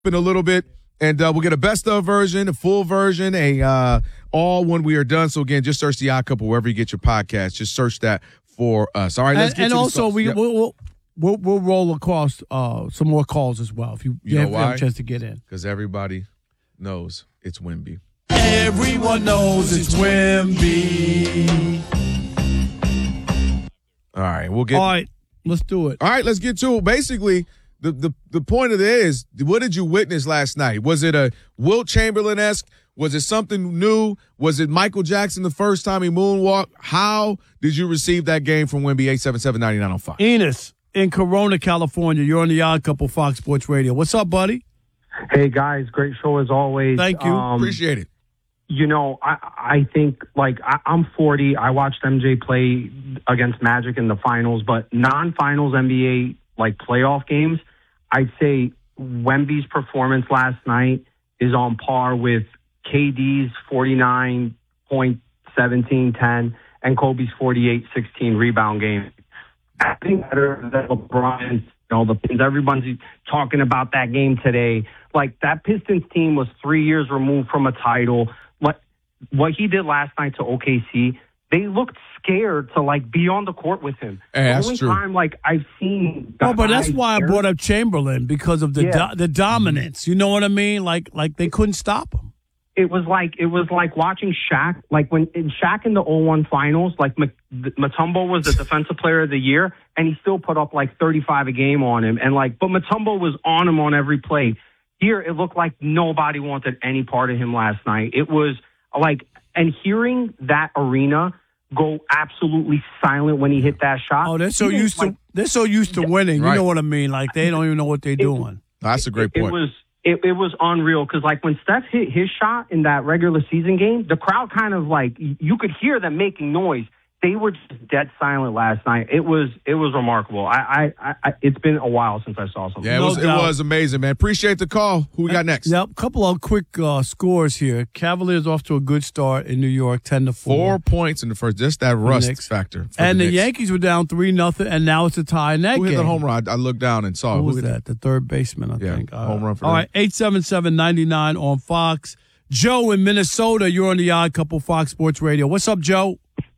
in a little bit, and we'll get a best of version, a full version, all when we are done. So again, just search the Odd Couple wherever you get your podcast. Just search that for us. All right, let's get and to also we'll we'll roll across some more calls as well if you have a chance to get in. Because everybody knows it's Wemby. Everyone knows it's Wemby. All right, All right, let's do it. All right, let's get to it. Basically, the point of it is, what did you witness last night? Was it a Wilt Chamberlain-esque? Was it something new? Was it Michael Jackson the first time he moonwalked? How did you receive that game from Wemby? 877-9905. Enos in Corona, California. You're on the Odd Couple, Fox Sports Radio. What's up, buddy? Hey, guys. Great show as always. Thank you. Appreciate it. You know, I think, I'm 40. I watched MJ play against Magic in the finals, but non-finals NBA, playoff games, I'd say Wemby's performance last night is on par with KD's 49 point, 17, 10, and Kobe's 48, 16 rebound game. I think better than LeBron, the Pistons. Everyone's talking about that game today. That Pistons team was 3 years removed from a title. What he did last night to OKC, they looked scared to be on the court with him. Hey, the that's only true. time I've seen. Well, but that's why I brought up Chamberlain, because of the dominance. You know what I mean? Like they couldn't stop him. It was like watching Shaq. When Shaq in the 01 finals, Mutombo was the defensive player of the year, and he still put up 35 a game on him. And but Mutombo was on him on every play. Here, it looked like nobody wanted any part of him last night. It was and hearing that arena go absolutely silent when he hit that shot. Oh, they're so used to winning. Right. You know what I mean? They don't even know what they're doing. That's a great point. It was unreal because when Steph hit his shot in that regular season game, the crowd kind of you could hear them making noise. They were just dead silent last night. It was remarkable. It's been a while since I saw something. Yeah, it was amazing, man. Appreciate the call. Who we got next? Yep, couple of quick scores here. Cavaliers off to a good start in New York, 10-4. 4 points in the first. Just that rust factor. And the Yankees were down 3-0, and now it's a tie in that game. Who hit the home run? I looked down and saw. Who was that? The third baseman, I think. Home run for all them. right, 877-99 on Fox. Joe in Minnesota, you're on the Odd Couple, Fox Sports Radio. What's up, Joe?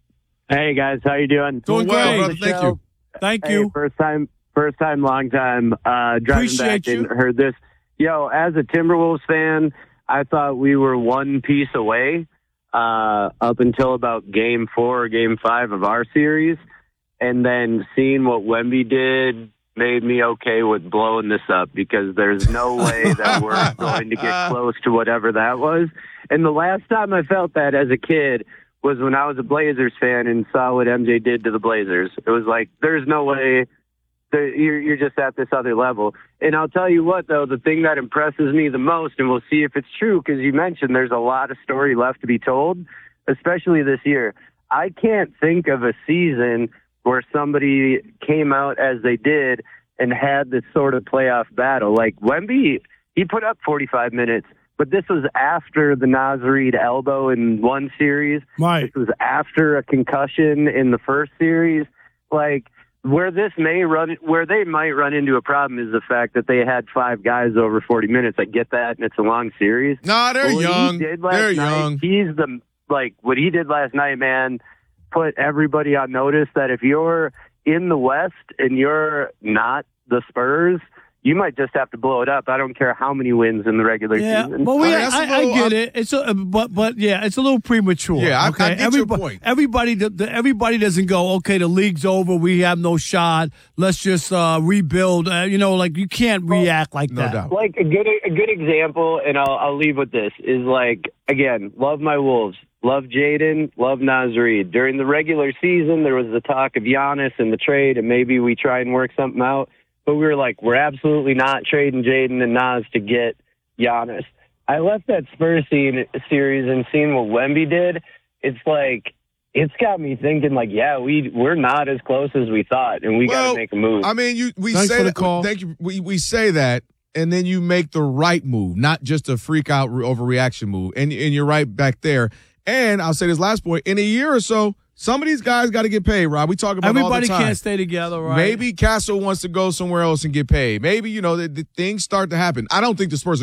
Hey guys, how you doing? Doing well, great. brother. Thank you. Thank you. First time, long time. Driving Appreciate back you. and heard this. Yo, as a Timberwolves fan, I thought we were one piece away up until about Game 4 or Game 5 of our series, and then seeing what Wemby did made me okay with blowing this up because there's no way that we're going to get close to whatever that was. And the last time I felt that as a kid was when I was a Blazers fan and saw what MJ did to the Blazers. It was there's no way you're just at this other level. And I'll tell you what, though, the thing that impresses me the most, and we'll see if it's true, because you mentioned there's a lot of story left to be told, especially this year. I can't think of a season where somebody came out as they did and had this sort of playoff battle. Wemby, he put up 45 minutes. But this was after the Naz Reid elbow in one series. Right. This was after a concussion in the first series. Where they might run into a problem is the fact that they had 5 guys over 40 minutes. I get that, and it's a long series. Nah, they're young. Young. He's what he did last night, man, put everybody on notice that if you're in the West and you're not the Spurs, you might just have to blow it up. I don't care how many wins in the regular season. Well, I get it. It's but it's a little premature. Yeah, I get your point. Everybody doesn't go, okay, the league's over, we have no shot, let's just rebuild. You can't react like that. No doubt. A good example, and I'll leave with this, is again, love my Wolves. Love Jaden, love Naz Reid. During the regular season, there was the talk of Giannis and the trade, and maybe we try and work something out. But we were we're absolutely not trading Jaden and Naz to get Giannis. I left that Spurs series and seeing what Wemby did. It's it's got me thinking we're not as close as we thought, and we got to make a move. I mean, we Thanks say for the that. call. Thank you. We say that, and then you make the right move, not just a freak out overreaction move. And you're right back there. And I'll say this last point: in a year or so, Some of these guys got to get paid, Rob. We talk about it all the Everybody time. can't stay together, right? Maybe Castle wants to go somewhere else and get paid. Maybe, the things start to happen. I don't think the Spurs